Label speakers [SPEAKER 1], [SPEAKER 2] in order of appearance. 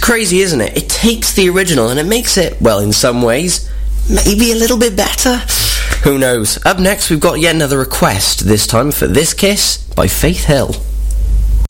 [SPEAKER 1] crazy, isn't it? It takes the original and it makes it, well, in some ways, maybe a little bit better. Who knows? Up next, we've got yet another request, this time for This Kiss by Faith Hill.